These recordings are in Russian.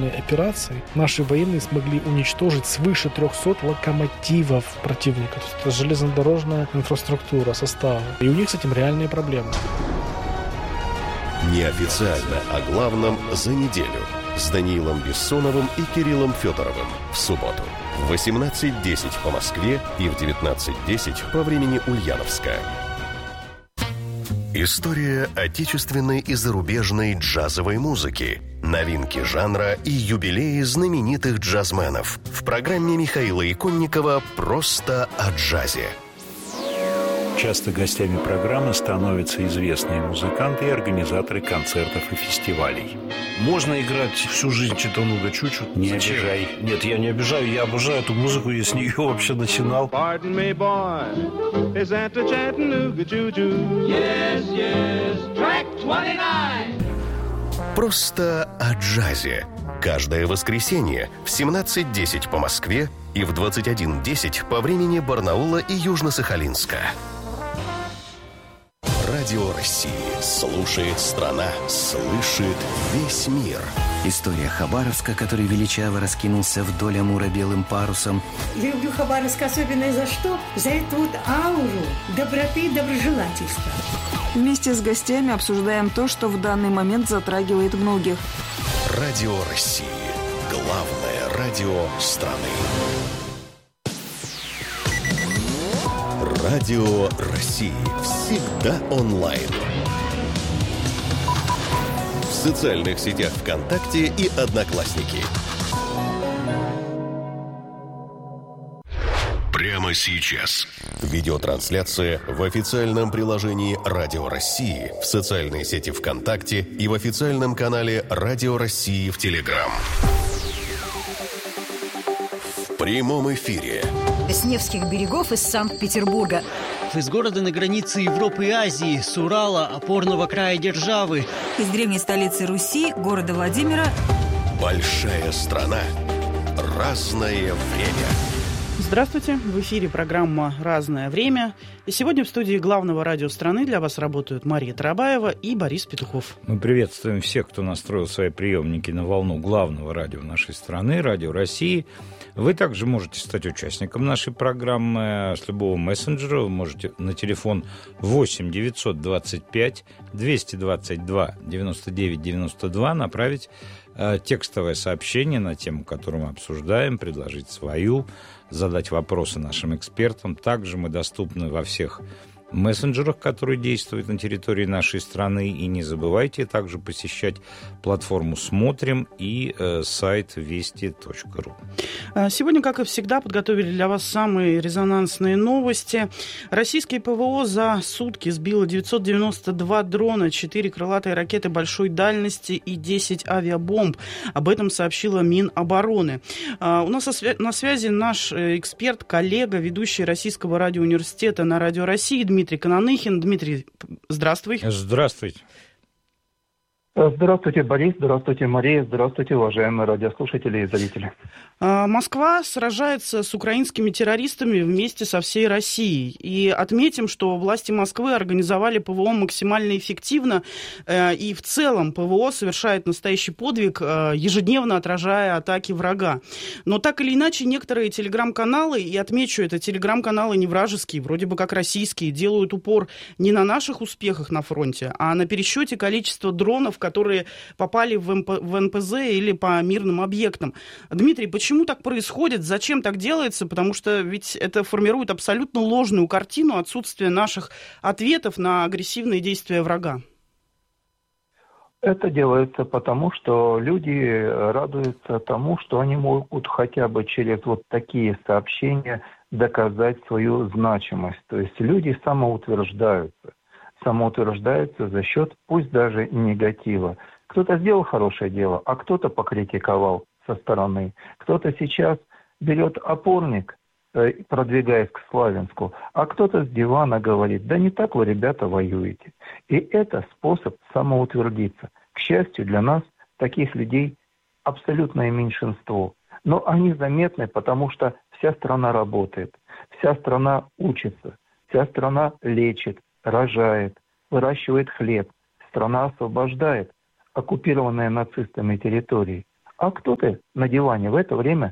специальной операции наши военные смогли уничтожить свыше 300 локомотивов противника. То есть это железнодорожная инфраструктура, составы. И у них с этим реальные проблемы. Неофициально о главном за неделю с Даниилом Бессоновым и Кириллом Федоровым в субботу в 18:10 по Москве и в 19:10 по времени Ульяновска. История отечественной и зарубежной джазовой музыки, новинки жанра и юбилеи знаменитых джазменов в программе Михаила Иконникова «Просто о джазе». Часто гостями программы становятся известные музыканты и организаторы концертов и фестивалей. Можно играть всю жизнь Читануга Чучу? Не обижай. Нет, я не обижаю, я обожаю эту музыку, я с нее вообще начинал. Pardon me, boy, is that the Chattanooga Choo-Choo? Yes, yes, track 29. «Просто о джазе». Каждое воскресенье в 17:10 по Москве и в 21:10 по времени Барнаула и Южно-Сахалинска. Радио России. Слушает страна, слышит весь мир. История Хабаровска, который величаво раскинулся вдоль Амура белым парусом. Я люблю Хабаровск особенно за что? За эту вот ауру доброты и доброжелательства. Вместе с гостями обсуждаем то, что в данный момент затрагивает многих. Радио России. Главное радио страны. Радио России. Всегда онлайн. В социальных сетях ВКонтакте и Одноклассники. Прямо сейчас. Видеотрансляция в официальном приложении Радио России, в социальной сети ВКонтакте и в официальном канале Радио России в Телеграм. В прямом эфире. С Невских берегов из Санкт-Петербурга. Из города на границе Европы и Азии, с Урала, опорного края державы. Из древней столицы Руси, города Владимира. Большая страна. Разное время. Здравствуйте, в эфире программа «Разное время». И сегодня в студии главного радио страны для вас работают Мария Тарабаева и Борис Петухов. Мы приветствуем всех, кто настроил свои приемники на волну главного радио нашей страны, Радио России. Вы также можете стать участником нашей программы с любого мессенджера. Вы можете на телефон 8 925 222 99 92 направить текстовое сообщение на тему, которую мы обсуждаем, предложить свою, задать вопросы нашим экспертам. Также мы доступны во всех мессенджерах, которые действуют на территории нашей страны. И не забывайте также посещать платформу «Смотрим» и сайт вести.ру. Сегодня, как и всегда, подготовили для вас самые резонансные новости. Российские ПВО за сутки сбило 992 дрона, 4 крылатые ракеты большой дальности и 10 авиабомб. Об этом сообщила Минобороны. У нас на связи наш эксперт, коллега, ведущий Российского радиоуниверситета на Радио России Дмитрий Кононыхин. Дмитрий, здравствуй. Здравствуйте. Здравствуйте, Борис, здравствуйте, Мария, здравствуйте, уважаемые радиослушатели и зрители. Москва сражается с украинскими террористами вместе со всей Россией. И отметим, что власти Москвы организовали ПВО максимально эффективно. И в целом ПВО совершает настоящий подвиг, ежедневно отражая атаки врага. Но так или иначе, некоторые телеграм-каналы, и отмечу, это телеграм-каналы не вражеские, вроде бы как российские, делают упор не на наших успехах на фронте, а на пересчете количества дронов, которые попали в НПЗ или по мирным объектам. Дмитрий, почему так происходит? Зачем так делается? Потому что ведь это формирует абсолютно ложную картину отсутствия наших ответов на агрессивные действия врага. Это делается потому, что люди радуются тому, что они могут хотя бы через вот такие сообщения доказать свою значимость. То есть люди самоутверждаются за счет, пусть даже негатива. Кто-то сделал хорошее дело, а кто-то покритиковал со стороны. Кто-то сейчас берет опорник, продвигаясь к Славянску, а кто-то с дивана говорит: да не так вы, ребята, воюете. И это способ самоутвердиться. К счастью для нас, таких людей абсолютное меньшинство. Но они заметны, потому что вся страна работает, вся страна учится, вся страна лечит, рожает, выращивает хлеб. Страна освобождает оккупированные нацистами территории. А кто-то на диване в это время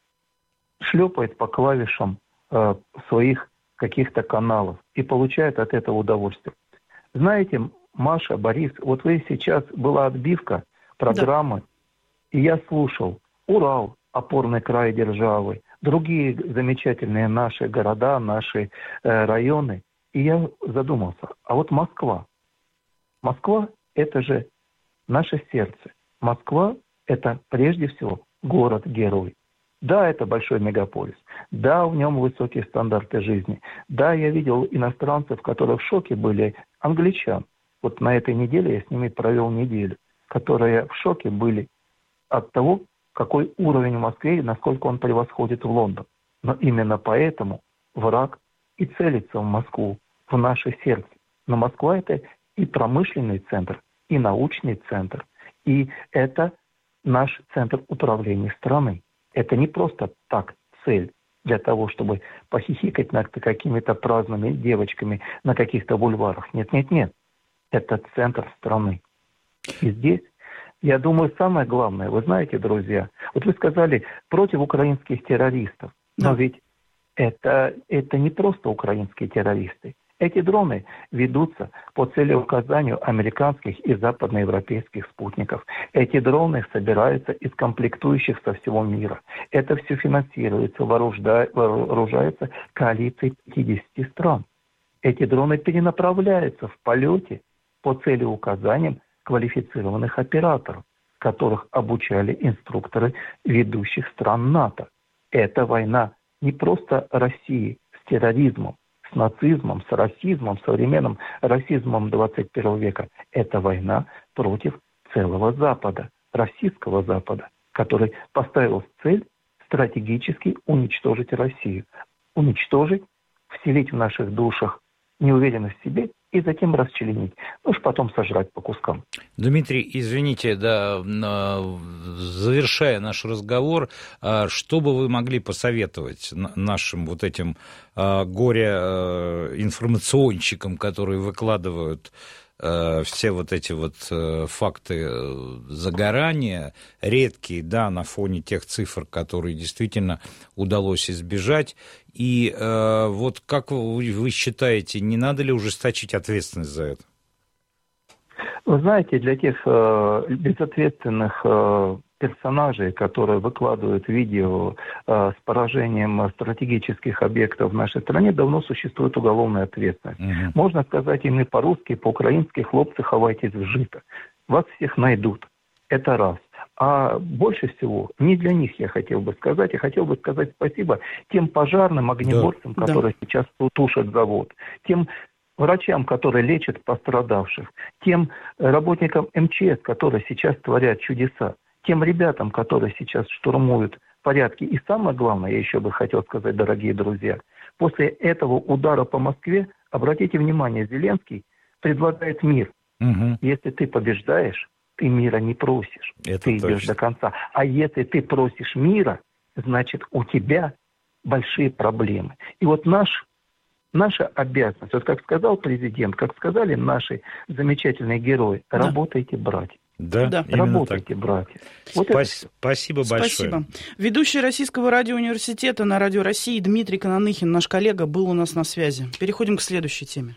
шлепает по клавишам своих каких-то каналов и получает от этого удовольствие. Знаете, Маша, Борис, вот вы сейчас, была отбивка программы, и я слушал Урал, опорный край державы, другие замечательные наши города, наши районы. И я задумался, а вот Москва. Москва – это же наше сердце. Москва – это прежде всего город-герой. Да, это большой мегаполис. Да, в нем высокие стандарты жизни. Да, я видел иностранцев, которые в шоке были, англичан. Вот на этой неделе я с ними провел неделю, которые в шоке были от того, какой уровень в Москве и насколько он превосходит в Лондон. Но именно поэтому враг и целится в Москву, в наше сердце. Но Москва – это и промышленный центр, и научный центр, и это наш центр управления страной. Это не просто так цель для того, чтобы похихикать над какими-то праздными девочками на каких-то бульварах. Нет. Это центр страны. И здесь, я думаю, самое главное, вы знаете, друзья, вот вы сказали против украинских террористов, но ведь это не просто украинские террористы. Эти дроны ведутся по целеуказанию американских и западноевропейских спутников. Эти дроны собираются из комплектующих со всего мира. Это все финансируется, вооружается коалицией 50 стран. Эти дроны перенаправляются в полете по целеуказаниям квалифицированных операторов, которых обучали инструкторы ведущих стран НАТО. Это война не просто России с терроризмом, с нацизмом, с расизмом, современным расизмом 21 века. Это война против целого Запада, российского Запада, который поставил цель стратегически уничтожить Россию. Уничтожить, вселить в наших душах неуверенность в себе и затем расчленить. Ну уж потом сожрать по кускам. Дмитрий, извините, завершая наш разговор, что бы вы могли посоветовать нашим вот этим горе-информационщикам, которые выкладывают все вот эти вот факты загорания, редкие, да, на фоне тех цифр, которые действительно удалось избежать. И вот как вы считаете, не надо ли ужесточить ответственность за это? Вы знаете, для тех безответственных персонажей, которые выкладывают видео с поражением стратегических объектов в нашей стране, давно существует уголовная ответственность. Можно сказать им и по-русски, и по-украински: хлопцы, ховайтесь в жито. Вас всех найдут. Это раз. А больше всего не для них я хотел бы сказать. Я хотел бы сказать спасибо тем пожарным, огнеборцам, которые сейчас тушат завод, тем врачам, которые лечат пострадавших, тем работникам МЧС, которые сейчас творят чудеса, тем ребятам, которые сейчас штурмуют порядки. И самое главное, я еще бы хотел сказать, дорогие друзья, после этого удара по Москве, обратите внимание, Зеленский предлагает мир. Если ты побеждаешь, ты мира не просишь. Ты идешь до конца. А если ты просишь мира, значит, у тебя большие проблемы. И вот наша обязанность, вот как сказал президент, как сказали наши замечательные герои, работайте, братья. Да, работайте, братья. Вот спасибо большое. Спасибо. Ведущий Российского радиоуниверситета на Радио России Дмитрий Кононыхин, наш коллега, был у нас на связи. Переходим к следующей теме.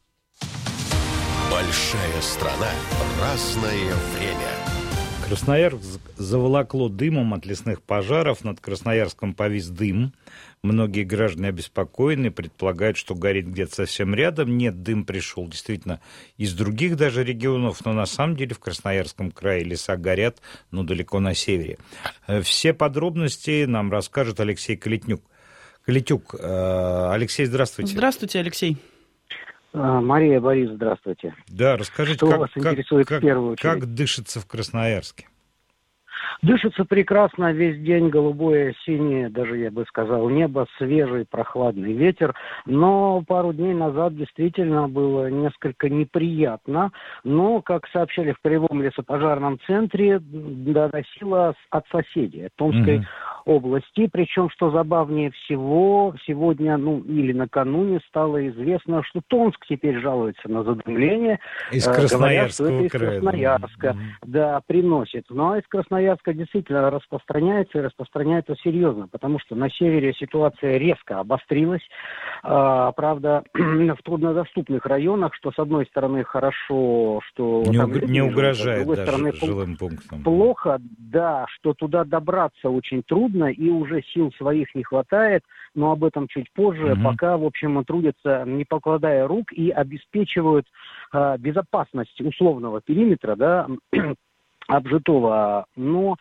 Большая страна, разное время. Красноярск заволокло дымом от лесных пожаров. Над Красноярском повис дым. Многие граждане обеспокоены, предполагают, что горит где-то совсем рядом. Нет, дым пришел действительно из других даже регионов, но на самом деле в Красноярском крае леса горят, но далеко на севере. Все подробности нам расскажет Алексей Калитюк. Алексей, здравствуйте. Здравствуйте, Алексей. Мария, Борис, здравствуйте. Да, расскажите, что вас интересует в первую очередь? Как дышится в Красноярске? Дышится прекрасно, весь день голубое, синее, даже я бы сказал, небо, свежий, прохладный ветер. Но пару дней назад действительно было несколько неприятно. Но, как сообщали в Кривом лесопожарном центре, доносило от соседей, от Томской области. Причем, что забавнее всего, сегодня, или накануне стало известно, что Томск теперь жалуется на задымление. Из Красноярского говорят, что это из Красноярска, приносит. Но из Красноярска действительно распространяется серьезно, потому что на севере ситуация резко обострилась. Правда, в труднодоступных районах, что с одной стороны хорошо, что не угрожает, с другой стороны жилым пунктам. Плохо, да, что туда добраться очень трудно, и уже сил своих не хватает, но об этом чуть позже, пока, в общем, трудятся, не покладая рук, и обеспечивают безопасность условного периметра, да, обжитого, но...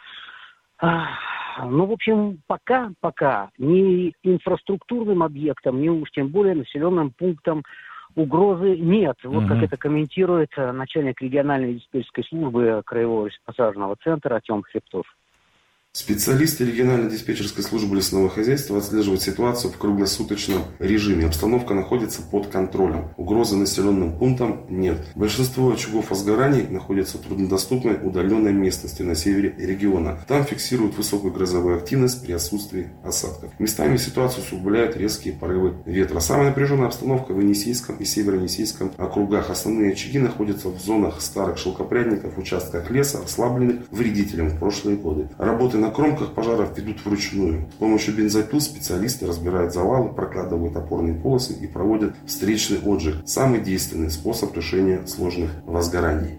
в общем, пока ни инфраструктурным объектам, ни уж тем более населенным пунктам угрозы нет. Вот как это комментирует начальник региональной диспетчерской службы Краевого лесопосаженного центра Артем Хребтов. Специалисты региональной диспетчерской службы лесного хозяйства отслеживают ситуацию в круглосуточном режиме. Обстановка находится под контролем. Угрозы населенным пунктам нет. Большинство очагов возгораний находятся в труднодоступной удаленной местности на севере региона. Там фиксируют высокую грозовую активность при отсутствии осадков. Местами ситуацию усугубляют резкие порывы ветра. Самая напряженная обстановка в Енисейском и Северо-Енисейском округах. Основные очаги находятся в зонах старых шелкопрядников, участках леса, ослабленных вредителем в прошлые годы. Работы на кромках пожаров ведут вручную. С помощью бензопил специалисты разбирают завалы, прокладывают опорные полосы и проводят встречный отжиг. Самый действенный способ решения сложных возгораний.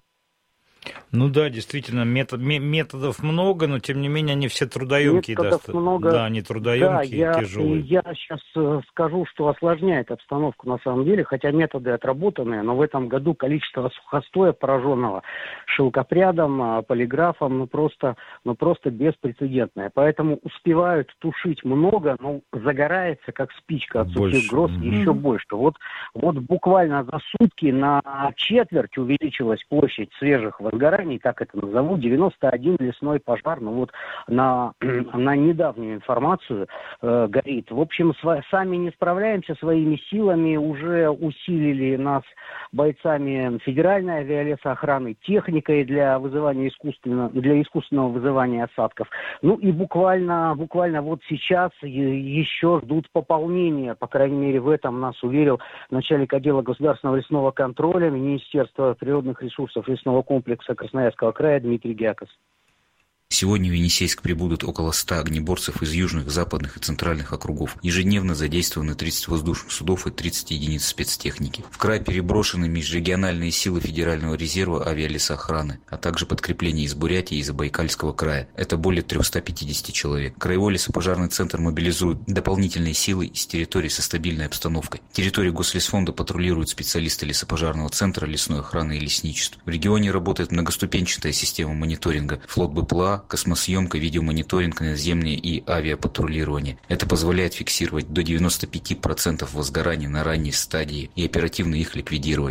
Ну да, действительно, методов много, но тем не менее они все трудоемкие. Много. Да, они трудоемкие и тяжелые. Я сейчас скажу, что осложняет обстановку на самом деле, хотя методы отработанные, но в этом году количество сухостоя, пораженного шелкопрядом, полиграфом, просто беспрецедентное. Поэтому успевают тушить много, но загорается, как спичка от сухих гроз, еще больше. Вот буквально за сутки на четверть увеличилась площадь свежих возгораний, так это назову, 91 лесной пожар, на недавнюю информацию горит. В общем, сами не справляемся своими силами, уже усилили нас бойцами федеральной авиалесоохраны, техникой для искусственного вызывания осадков. И буквально вот сейчас еще ждут пополнения, по крайней мере, в этом нас уверил начальник отдела государственного лесного контроля Министерства природных ресурсов лесного комплекса Красноярского края Дмитрий Гякос. Сегодня в Енисейск прибудут около 100 огнеборцев из южных, западных и центральных округов. Ежедневно задействованы 30 воздушных судов и 30 единиц спецтехники. В край переброшены межрегиональные силы Федерального резерва авиалесоохраны, а также подкрепления из Бурятии и Забайкальского края. Это более 350 человек. Краевой лесопожарный центр мобилизует дополнительные силы из территорий со стабильной обстановкой. Территорию Гослесфонда патрулируют специалисты лесопожарного центра, лесной охраны и лесничества. В регионе работает многоступенчатая система мониторинга, флот БПЛА, космосъемка, видеомониторинг, наземное и авиапатрулирование. Это позволяет фиксировать до 95% возгораний на ранней стадии и оперативно их ликвидировать.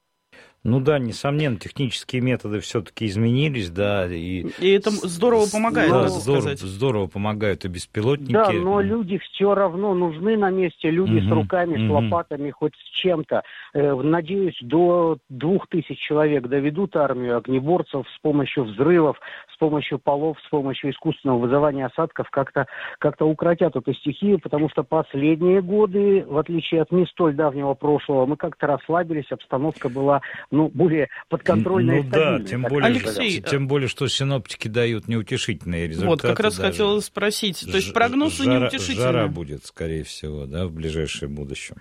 Ну да, несомненно, технические методы все-таки изменились, да. И это здорово помогает, да, здорово помогают и беспилотники. Да, но люди все равно нужны на месте, люди с руками, с лопатами, хоть с чем-то. Надеюсь, до 2000 человек доведут армию огнеборцев с помощью взрывов, с помощью полов, с помощью искусственного вызывания осадков как-то укротят эту стихию, потому что последние годы, в отличие от не столь давнего прошлого, мы как-то расслабились, обстановка была более подконтрольная и стабильная. Да, тем более, что синоптики дают неутешительные результаты. Вот, как раз хотела спросить, то есть прогнозы неутешительные. Жара будет, скорее всего, да, в ближайшем будущем.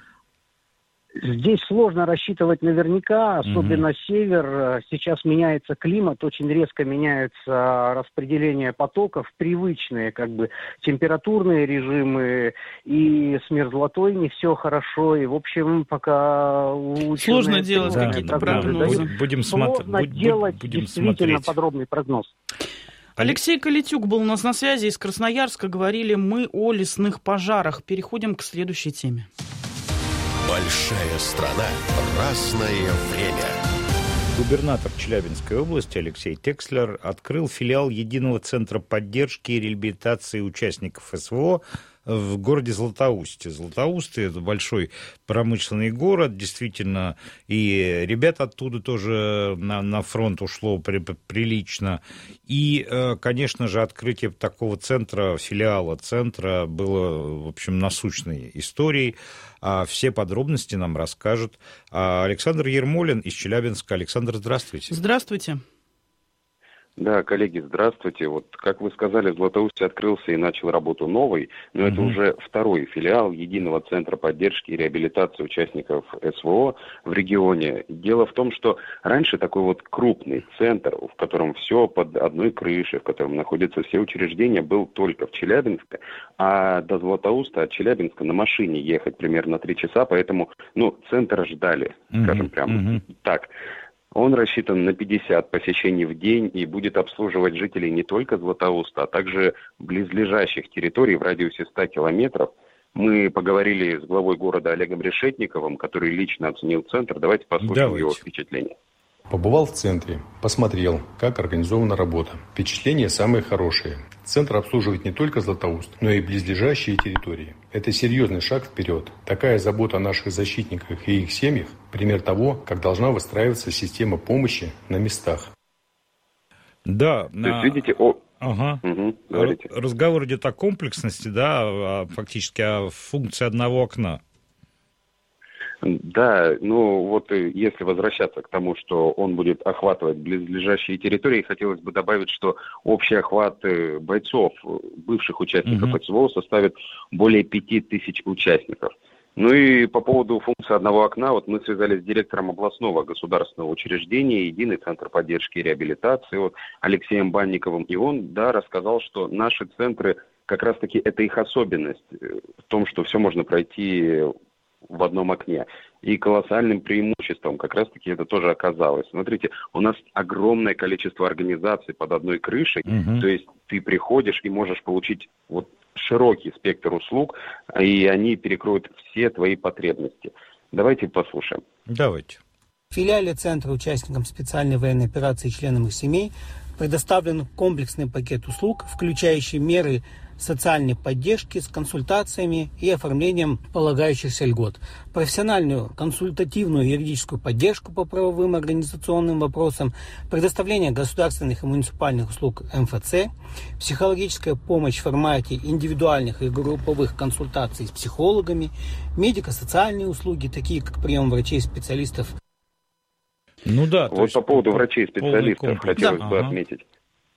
Здесь сложно рассчитывать наверняка, особенно север. Сейчас меняется климат, очень резко меняется распределение потоков, привычные температурные режимы, и с мерзлотой не все хорошо. И, в общем, пока сложно делать какие-то прогнозы. Сложно делать действительно подробный прогноз. Алексей Калитюк был у нас на связи из Красноярска. Говорили мы о лесных пожарах. Переходим к следующей теме. Большая страна, разное время. Губернатор Челябинской области Алексей Текслер открыл филиал Единого центра поддержки и реабилитации участников СВО в городе Златоусте. Златоуст — это большой промышленный город, действительно, и ребят оттуда тоже на фронт ушло прилично. И, конечно же, открытие такого центра, филиала центра было, в общем, насущной историей. Все подробности нам расскажет Александр Ермолин из Челябинска. Александр, здравствуйте. Здравствуйте. Да, коллеги, здравствуйте. Вот, как вы сказали, в Златоусте открылся и начал работу новый, но это уже второй филиал Единого центра поддержки и реабилитации участников СВО в регионе. Дело в том, что раньше такой вот крупный центр, в котором все под одной крышей, в котором находятся все учреждения, был только в Челябинске, а до Златоуста от Челябинска на машине ехать примерно 3 часа, поэтому, центр ждали, скажем прямо так. Он рассчитан на 50 посещений в день и будет обслуживать жителей не только Златоуста, а также близлежащих территорий в радиусе 100 километров. Мы поговорили с главой города Олегом Решетниковым, который лично оценил центр. Давайте послушаем его впечатления. Побывал в центре, посмотрел, как организована работа. Впечатления самые хорошие. Центр обслуживает не только Златоуст, но и близлежащие территории. Это серьезный шаг вперед. Такая забота о наших защитниках и их семьях – пример того, как должна выстраиваться система помощи на местах. Да, то есть, видите, разговор идет о комплексности, да, фактически о функции одного окна. Да, если возвращаться к тому, что он будет охватывать близлежащие территории, хотелось бы добавить, что общий охват бойцов, бывших участников СВО, составит более 5000 участников. Ну и по поводу функции одного окна, мы связались с директором областного государственного учреждения «Единый центр поддержки и реабилитации» Алексеем Банниковым, и он, рассказал, что наши центры, как раз-таки это их особенность в том, что все можно пройти в одном окне. И колоссальным преимуществом как раз-таки это тоже оказалось. Смотрите, у нас огромное количество организаций под одной крышей, то есть ты приходишь и можешь получить широкий спектр услуг, и они перекроют все твои потребности. Давайте послушаем. Давайте. В филиале Центра участникам специальной военной операции и членам их семей предоставлен комплексный пакет услуг, включающий меры социальной поддержки с консультациями и оформлением полагающихся льгот, профессиональную, консультативную юридическую поддержку по правовым и организационным вопросам, предоставление государственных и муниципальных услуг МФЦ, психологическая помощь в формате индивидуальных и групповых консультаций с психологами, медико-социальные услуги, такие как прием врачей-специалистов. По поводу врачей-специалистов хотелось бы отметить.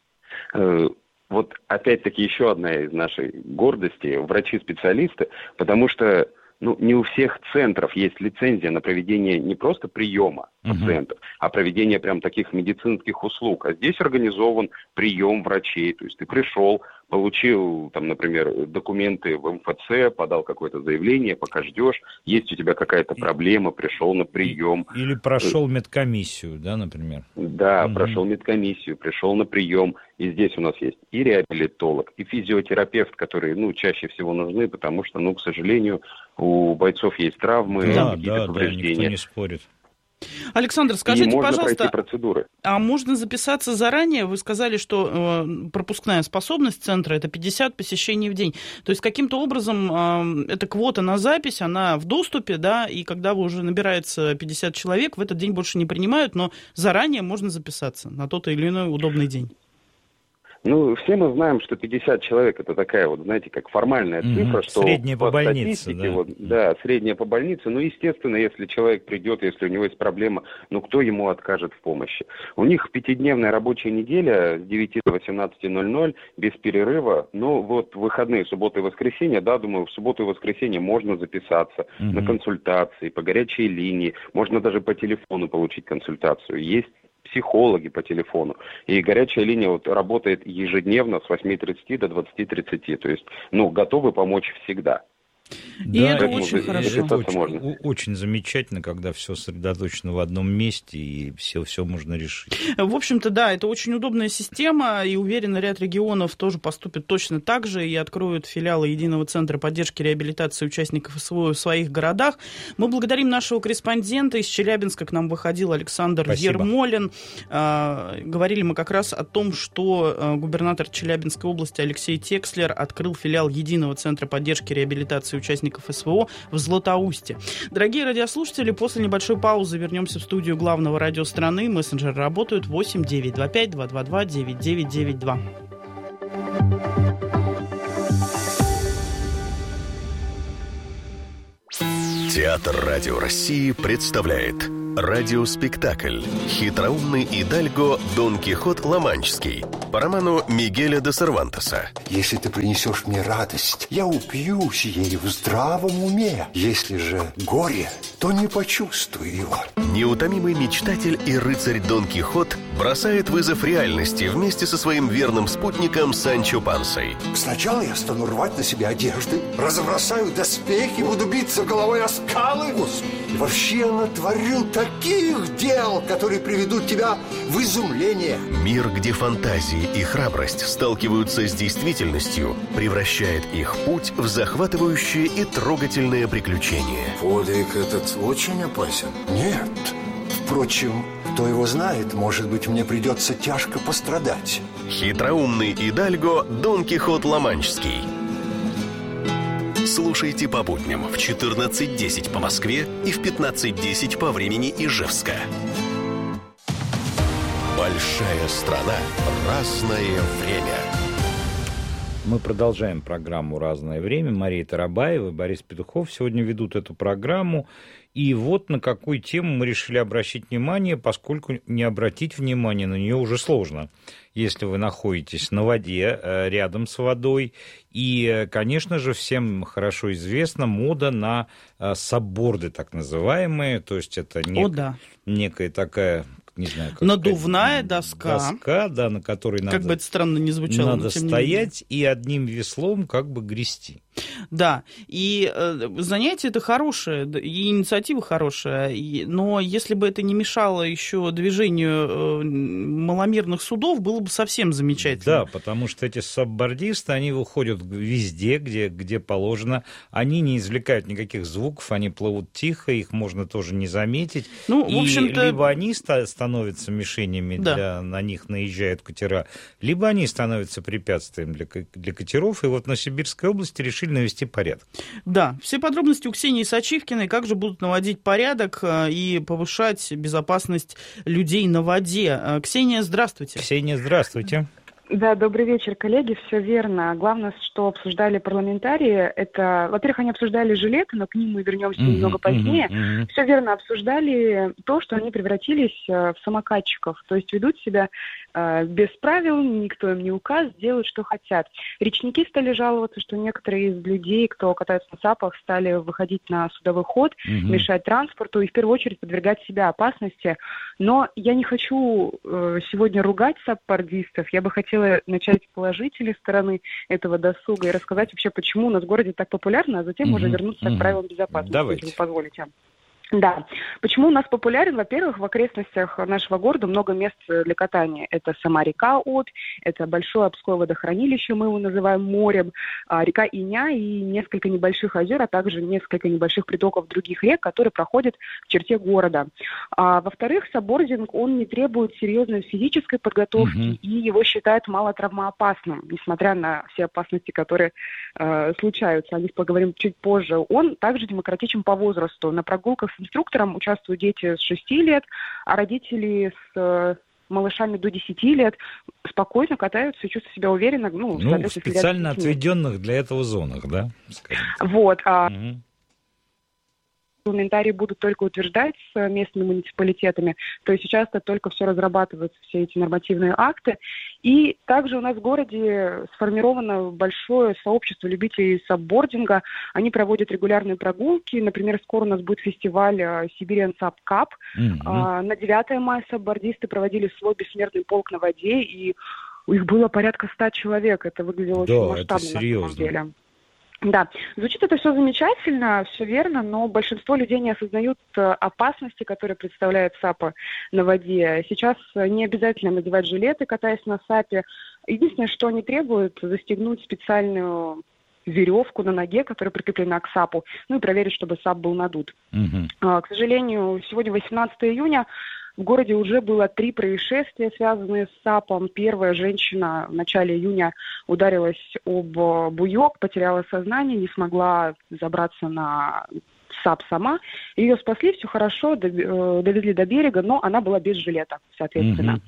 Опять-таки еще одна из нашей гордостей – врачи-специалисты, потому что не у всех центров есть лицензия на проведение не просто приема пациентов, а проведение прям таких медицинских услуг. А здесь организован прием врачей, то есть ты пришел, получил, например, документы в МФЦ, подал какое-то заявление, пока ждешь, есть у тебя какая-то проблема, пришел на прием. Или прошел медкомиссию, да, например? Да, прошел медкомиссию, пришел на прием. И здесь у нас есть и реабилитолог, и физиотерапевт, которые, чаще всего нужны, потому что, к сожалению, у бойцов есть травмы, какие-то повреждения. Никто не спорит. Александр, скажите, пожалуйста, процедуры. А можно записаться заранее? Вы сказали, что пропускная способность центра – это 50 посещений в день. То есть каким-то образом эта квота на запись, она в доступе, да, и когда уже набирается 50 человек, в этот день больше не принимают, но заранее можно записаться на тот или иной удобный день. Все мы знаем, что 50 человек – это такая как формальная цифра, что средняя по больнице, средняя по больнице. Естественно, если человек придет, если у него есть проблема, кто ему откажет в помощи? У них 5-дневная рабочая неделя с 9 до 18:00 без перерыва. Выходные, суббота и воскресенье, думаю, в субботу и воскресенье можно записаться на консультации по горячей линии, можно даже по телефону получить консультацию. Есть психологи по телефону. И горячая линия работает ежедневно с 8:30 до 20:30. То есть, готовы помочь всегда. И это очень хорошо. Это очень замечательно, когда все сосредоточено в одном месте, и все можно решить. В общем-то, да, это очень удобная система, и уверен, ряд регионов тоже поступит точно так же и откроют филиалы Единого центра поддержки и реабилитации участников СВО в своих городах. Мы благодарим нашего корреспондента из Челябинска, к нам выходил Александр Ермолин. Говорили мы как раз о том, что губернатор Челябинской области Алексей Текслер открыл филиал Единого центра поддержки и реабилитации участников СВО в Златоусте. Дорогие радиослушатели, после небольшой паузы вернемся в студию главного радио страны. Мессенджеры работают 8 925 222 9992. Театр Радио России представляет радиоспектакль «Хитроумный идальго Дон Кихот Ла-Манческий» по роману Мигеля де Сервантеса. Если ты принесешь мне радость, я упьюсь ей в здравом уме. Если же горе, то не почувствую его. Неутомимый мечтатель и рыцарь Дон Кихот бросает вызов реальности вместе со своим верным спутником Санчо Пансой. Сначала я стану рвать на себе одежды, разбросаю доспехи, буду биться головой о скалы. И вообще натворю таких дел, которые приведут тебя в изумление. Мир, где фантазии и храбрость сталкиваются с действительностью, превращает их путь в захватывающее и трогательное приключение. Подвиг этот очень опасен. Нет. Впрочем, кто его знает, может быть, мне придется тяжко пострадать. Хитроумный идальго Дон Кихот Ла-Манческий. Слушайте по будням в 14:10 по Москве и в 15:10 по времени Ижевска. Большая страна. Разное время. Мы продолжаем программу «Разное время». Мария Тарабаева и Борис Петухов сегодня ведут эту программу. И вот на какую тему мы решили обращать внимание, поскольку не обратить внимание на нее уже сложно, если вы находитесь на воде, рядом с водой. И, конечно же, всем хорошо известна мода на сабборды, так называемые. То есть это некая такая... Не знаю, как надувная доска, да, на которой надо, как бы это странно не звучало, надо стоять и одним веслом как бы грести. Да, и занятие это хорошее, и инициатива хорошая, но если бы это не мешало еще движению маломерных судов, было бы совсем замечательно. Да, потому что эти саббордисты, они выходят везде, где положено, они не извлекают никаких звуков, они плывут тихо, их можно тоже не заметить. Ну, в общем-то... Либо они становятся мишенями, на них наезжают катера, либо они становятся препятствием для катеров, и вот в Новосибирской области решили навести порядок. Да, все подробности у Ксении Сачивкиной, как же будут наводить порядок и повышать безопасность людей на воде. Ксения, здравствуйте. Ксения, здравствуйте. Да, добрый вечер, коллеги, все верно. Главное, что обсуждали парламентарии, это, во-первых, они обсуждали жилеты, но к ним мы вернемся немного позднее. Все верно, обсуждали то, что они превратились в самокатчиков, то есть ведут себя без правил, никто им не указ, делают, что хотят. Речники стали жаловаться, что некоторые из людей, кто катается на САПах, стали выходить на судовой ход, мешать транспорту и в первую очередь подвергать себя опасности. Но я не хочу сегодня ругать саппордистов, я бы хотела начать с положительной стороны этого досуга и рассказать вообще, почему у нас в городе так популярно, а затем уже вернуться к правилам безопасности, если вы позволите. Да. Почему у нас популярен? Во-первых, в окрестностях нашего города много мест для катания. Это сама река Обь, это большое Обское водохранилище, мы его называем морем, река Иня и несколько небольших озер, а также несколько небольших притоков других рек, которые проходят в черте города. Во-вторых, саббординг, он не требует серьезной физической подготовки и его считают малотравмоопасным, несмотря на все опасности, которые случаются. О них поговорим чуть позже. Он также демократичен по возрасту. На прогулках с инструктором участвуют дети с 6 лет, а родители с малышами до 10 лет спокойно катаются и чувствуют себя уверенно. В специально отведенных для этого зонах, да? Вот. Парламентарии будут только утверждать с местными муниципалитетами. То есть сейчас только все разрабатываются, все эти нормативные акты. И также у нас в городе сформировано большое сообщество любителей саббординга. Они проводят регулярные прогулки. Например, скоро у нас будет фестиваль Siberian Sub Cup. На 9 мая саббордисты проводили свой бессмертный полк на воде, и их было порядка 100 человек. Это выглядело очень масштабно, на самом деле. Да, звучит это все замечательно, все верно, но большинство людей не осознают опасности, которые представляют САПы на воде. Сейчас не обязательно надевать жилеты, катаясь на САПе. Единственное, что они требуют, застегнуть специальную веревку на ноге, которая прикреплена к САПу, и проверить, чтобы САП был надут. К сожалению, сегодня 18 июня, в городе уже было 3 происшествия, связанные с САПом. Первая женщина в начале июня ударилась об буек, потеряла сознание, не смогла забраться на САП сама. Ее спасли, все хорошо, довезли до берега, но она была без жилета, соответственно.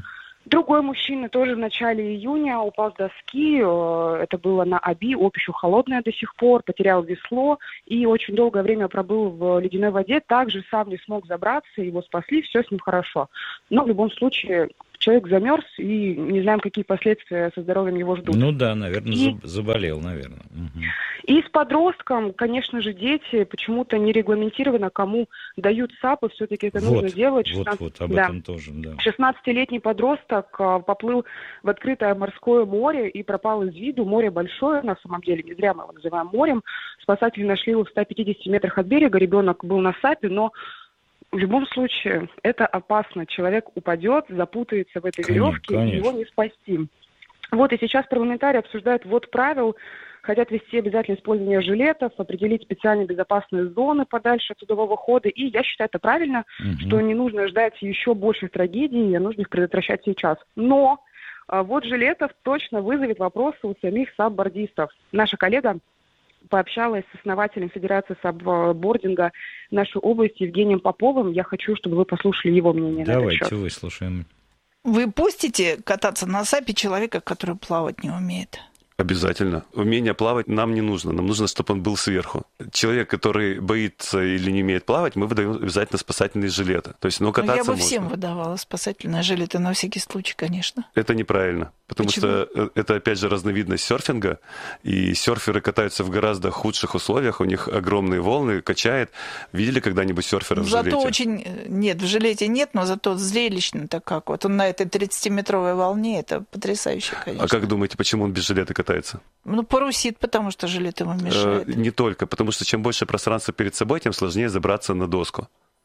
Другой мужчина тоже в начале июня упал с доски, это было на Оби, обь еще холодная до сих пор, потерял весло и очень долгое время пробыл в ледяной воде, также сам не смог забраться, его спасли, все с ним хорошо. Но в любом случае человек замерз, и не знаем, какие последствия со здоровьем его ждут. Ну да, наверное, заболел, наверное. И с подростком, конечно же, дети почему-то не регламентировано, кому дают САПы, все-таки это нужно делать. 16... об этом тоже, да. 16-летний подросток поплыл в открытое морское море и пропал из виду. Море большое, на самом деле, не зря мы его называем морем. Спасатели нашли его в 150 метрах от берега, ребенок был на САПе, но в любом случае это опасно. Человек упадет, запутается в этой веревке, и его не спасти. Вот и сейчас парламентарии обсуждают ввод правил, хотят ввести обязательное использование жилетов, определить специальные безопасные зоны подальше от судового хода. И я считаю это правильно, что не нужно ждать еще больших трагедий, а нужно их предотвращать сейчас. Но ввод жилетов точно вызовет вопросы у самих саббордистов. Наша коллега пообщалась с основателем Федерации саббординга нашей области Евгением Поповым. Я хочу, чтобы вы послушали его мнение на этот счет. Давайте выслушаем. Вы пустите кататься на САПе человека, который плавать не умеет? Обязательно. Умение плавать нам не нужно. Нам нужно, чтобы он был сверху. Человек, который боится или не умеет плавать, мы выдаем обязательно спасательные жилеты. То есть, кататься я бы можно. всем выдавала спасательные жилеты на всякий случай, конечно. Это неправильно. Потому что это, опять же, разновидность серфинга. И серферы катаются в гораздо худших условиях. У них огромные волны, качает. Видели когда-нибудь серфера в жилете? Зато Нет, в жилете нет, но зато зрелищно-то как. Вот он на этой 30-метровой волне, это потрясающе, конечно. А как думаете, почему он без жилета катается? Парусит, потому что жилет ему мешает. Не только, потому что чем больше пространства перед собой, тем сложнее забраться на доску.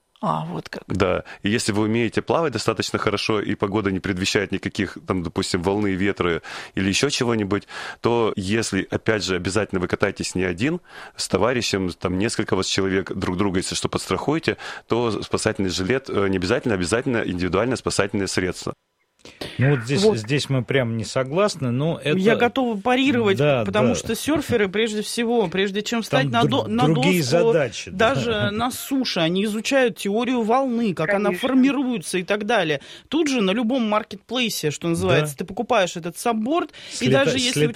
Вот как. Да, и если вы умеете плавать достаточно хорошо, и погода не предвещает никаких, допустим, волны, ветры или еще чего-нибудь, то если, опять же, обязательно вы катаетесь не один, с товарищем, несколько вас человек друг друга, если что, подстрахуете, то спасательный жилет не обязательно индивидуальное спасательное средство. Здесь мы прям не согласны, но это... Я готова парировать, потому что серферы, прежде чем встать на доску, задачи, даже на суше, они изучают теорию волны, как она формируется и так далее. Тут же на любом маркетплейсе, что называется, ты покупаешь этот сабборд, и даже если у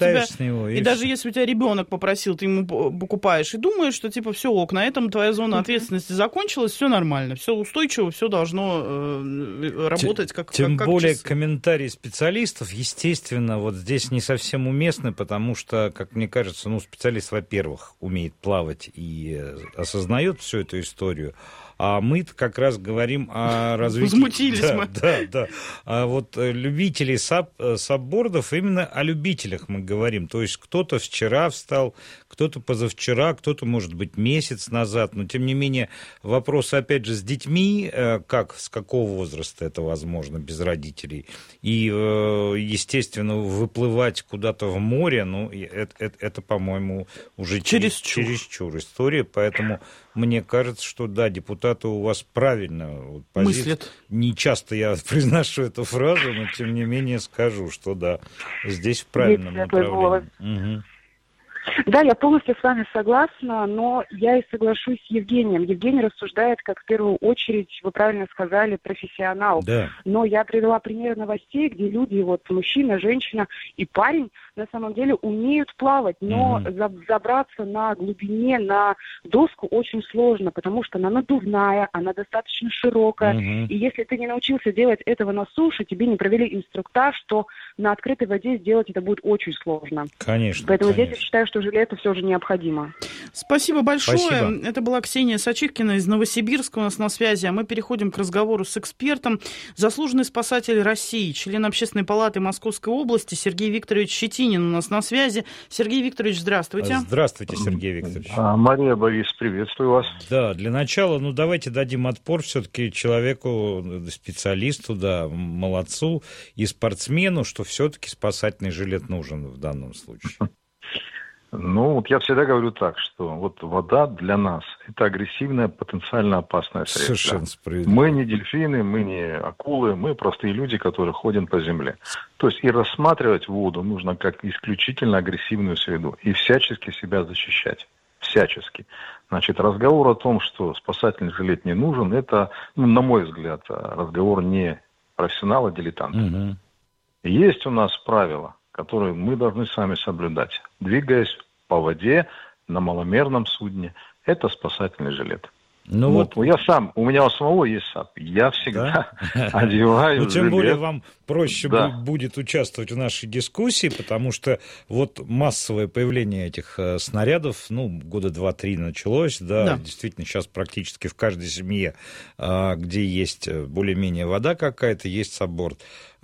тебя ребенок попросил, ты ему покупаешь и думаешь, что все ок, на этом твоя зона ответственности закончилась, все нормально, все устойчиво, все должно работать как Тем более комментарии специалистов, естественно, вот здесь не совсем уместны, потому что, как мне кажется, специалист, во-первых, умеет плавать и осознает всю эту историю, а мы как раз говорим о развитии... Возмутились мы. Да. А вот любители саббордов, именно о любителях мы говорим. То есть кто-то вчера встал, кто-то позавчера, кто-то, может быть, месяц назад. Но, тем не менее, вопрос, опять же, с детьми, с какого возраста это возможно без родителей. И, естественно, выплывать куда-то в море, это, по-моему, уже чересчур история. Поэтому мне кажется, что, да, депутаты у вас правильно мыслят. Не часто я произношу эту фразу, но, тем не менее, скажу, что, да, здесь в правильном направлении. Да, я полностью с вами согласна, но я и соглашусь с Евгением. Евгений рассуждает, как в первую очередь, вы правильно сказали, профессионал. Да. Но я привела пример новостей, где люди, мужчина, женщина и парень, на самом деле умеют плавать, но забраться на глубине на доску очень сложно, потому что она надувная, она достаточно широкая. И если ты не научился делать этого на суше, тебе не провели инструктаж, то на открытой воде сделать это будет очень сложно. Конечно. Поэтому здесь я считаю, что жилет все же необходимо. Спасибо большое. Это была Ксения Сачивкина из Новосибирска у нас на связи. А мы переходим к разговору с экспертом. Заслуженный спасатель России, член Общественной палаты Московской области Сергей Викторович Щетинин Калинин у нас на связи. Сергей Викторович, здравствуйте. Здравствуйте, Сергей Викторович. Мария, Борис, приветствую вас. Да, для начала, давайте дадим отпор все-таки человеку, специалисту, молодцу и спортсмену, что все-таки спасательный жилет нужен в данном случае. Я всегда говорю так, что вода для нас – это агрессивное, потенциально опасное средство. Совершенно справедливо. Мы не дельфины, мы не акулы, мы простые люди, которые ходим по земле. То есть и рассматривать воду нужно как исключительно агрессивную среду и всячески себя защищать. Всячески. Значит, разговор о том, что спасательный жилет не нужен, это, на мой взгляд, разговор не профессионала, дилетанта. Угу. Есть у нас правила, которые мы должны сами соблюдать. Двигаясь по воде на маломерном судне, это спасательный жилет. У меня у самого есть САП. Я всегда одеваю жилет. Тем более вам проще будет участвовать в нашей дискуссии, потому что массовое появление этих снарядов, года 2-3 началось, действительно, сейчас практически в каждой семье, где есть более-менее вода какая-то, есть сабборд.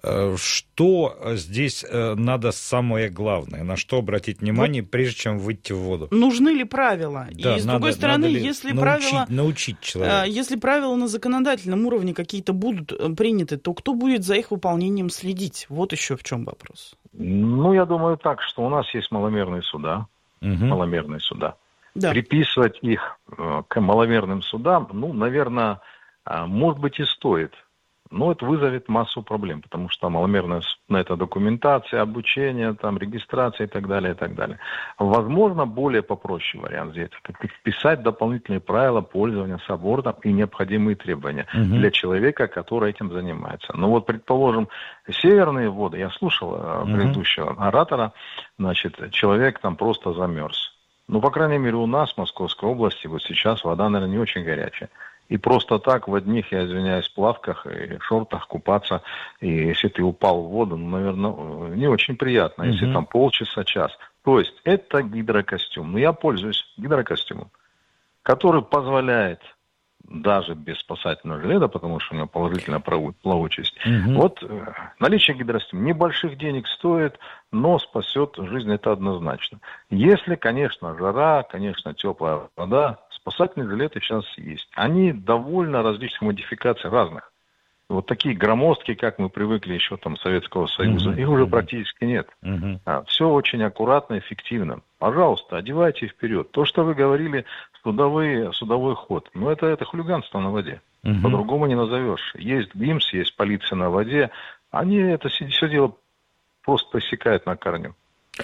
Что здесь надо самое главное, на что обратить внимание, прежде чем выйти в воду? Нужны ли правила? Да, и с другой стороны, если научить человека. Если правила на законодательном уровне какие-то будут приняты, то кто будет за их выполнением следить? Вот еще в чем вопрос. Я думаю так, что у нас есть маломерные суда. Маломерные суда. Да. Приписывать их к маломерным судам, наверное, может быть и стоит. Но это вызовет массу проблем, потому что маломерная это документация, обучение, регистрация и так далее, и так далее. Возможно, более попроще вариант здесь, как вписать дополнительные правила пользования саббордом и необходимые требования для человека, который этим занимается. Предположим, северные воды, я слушал предыдущего оратора, человек там просто замерз. По крайней мере, у нас в Московской области сейчас вода, наверное, не очень горячая. И просто так в одних, я извиняюсь, плавках и шортах купаться, и если ты упал в воду, наверное, не очень приятно, если там полчаса, час. То есть это гидрокостюм. Я пользуюсь гидрокостюмом, который позволяет даже без спасательного жилета, потому что у него положительная плавучесть. Наличие гидрокостюма небольших денег стоит, но спасет жизнь, это однозначно. Если, конечно, жара, конечно, теплая вода, спасательные жилеты сейчас есть. Они довольно различных модификаций, разных. Такие громоздкие, как мы привыкли еще Советского Союза, их уже практически нет. Все очень аккуратно, эффективно. Пожалуйста, одевайте вперед. То, что вы говорили, судовой ход, это хулиганство на воде. По-другому не назовешь. Есть ГИМС, есть полиция на воде. Они это все дело просто пресекают на корню.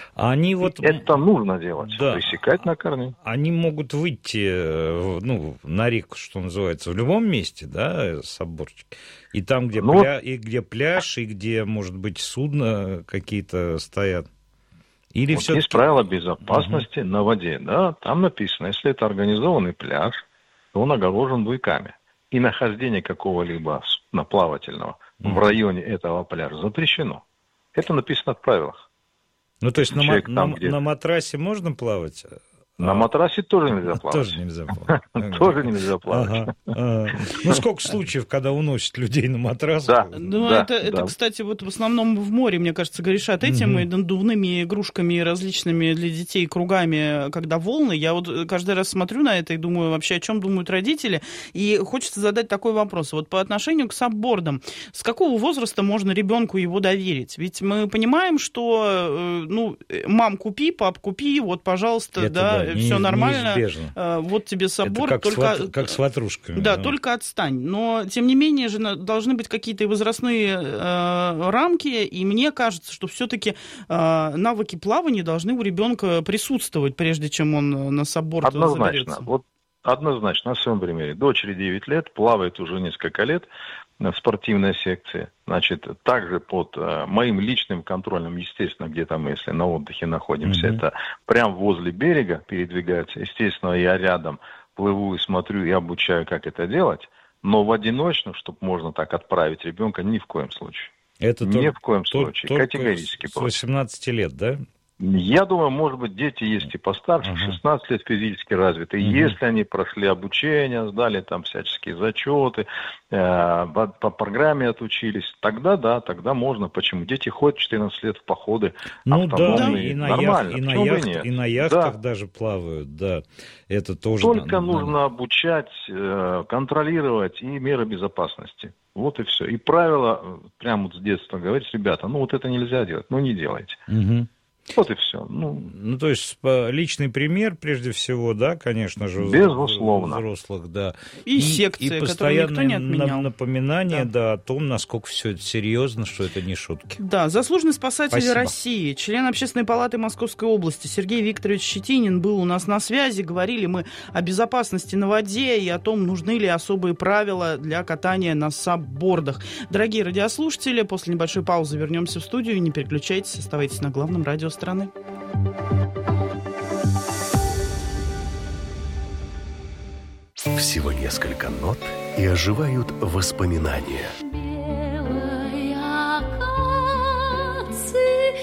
Это нужно делать, пресекать на корню. Они могут выйти на реку, что называется, в любом месте, сабборчик. И там, где, где пляж, и где, может быть, судно какие-то стоят. Или есть правила безопасности на воде, там написано, если это организованный пляж, то он огорожен буйками. И нахождение какого-либо судна плавательного в районе этого пляжа запрещено. Это написано в правилах. То есть на матрасе можно плавать? На матрасе тоже нельзя плавать. Тоже нельзя плавать. Тоже нельзя плавать. Сколько случаев, когда уносят людей на матрас? Это, кстати, в основном в море, мне кажется, грешат этим, и надувными игрушками различными для детей кругами, когда волны. Я каждый раз смотрю на это и думаю, вообще, о чем думают родители. И хочется задать такой вопрос. По отношению к саббордам, с какого возраста можно ребенку его доверить? Ведь мы понимаем, что, мам, купи, пап, купи, пожалуйста, все нормально, вот тебе сабборд. Как с ватрушками. Только отстань. Но, тем не менее, же должны быть какие-то возрастные рамки, и мне кажется, что все-таки навыки плавания должны у ребенка присутствовать, прежде чем он на сабборд заберется. Однозначно, на своем примере. Дочери 9 лет, плавает уже несколько лет в спортивной секции. Также под моим личным контролем, естественно, где-то мы, если на отдыхе находимся, это прямо возле берега передвигаются. Естественно, я рядом плыву и смотрю и обучаю, как это делать. Но в одиночном, чтобы можно так отправить ребенка, ни в коем случае. Это ни в коем случае. Категорически. С 18 лет, да? Я думаю, может быть, дети есть и постарше, 16 лет физически развитые. Если они прошли обучение, сдали там всяческие зачеты, по программе отучились, тогда да, тогда можно. Почему? Дети ходят 14 лет в походы автономные. Да, нормально. И на яхтах даже плавают, да. Это тоже... Только нужно обучать, контролировать и меры безопасности. Вот и все. И правило, прямо вот с детства говорить, ребята, вот это нельзя делать, не делайте. Вот и все. То есть личный пример, прежде всего, да, конечно же, безусловно. Взрослых, да. И секции, которые никто не отменял. Постоянное напоминание, да, о том, насколько все это серьезно, что это не шутки. Да, заслуженный спасатель России, член Общественной палаты Московской области Сергей Викторович Щетинин был у нас на связи. Говорили мы о безопасности на воде и о том, нужны ли особые правила для катания на саббордах. Дорогие радиослушатели, после небольшой паузы вернемся в студию. Не переключайтесь, оставайтесь на главном радио страны. Всего несколько нот, и оживают воспоминания. Белые акации,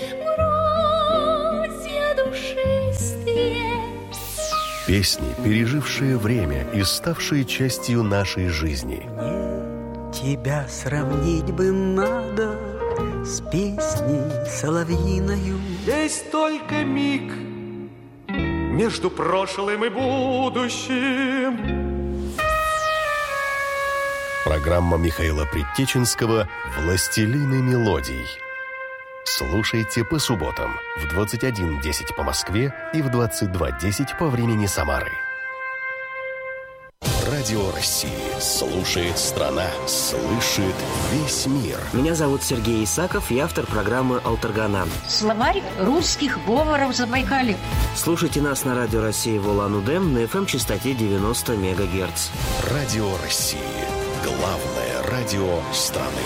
гроздья душистые. Песни, пережившие время и ставшие частью нашей жизни. Мне тебя сравнить бы надо с песней соловьиною. Здесь только миг между прошлым и будущим. Программа Михаила Предтеченского «Властелины мелодий». Слушайте по субботам в 21:10 по Москве и в 22:10 по времени Самары. Радио России. Слушает страна. Слышит весь мир. Меня зовут Сергей Исаков, я автор программы «Алтаргана». Словарь русских говоров Забайкалья. Слушайте нас на Радио России в Улан-Удэ на FM-частоте 90 МГц. Радио России. Главное радио страны.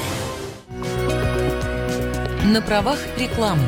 На правах рекламы.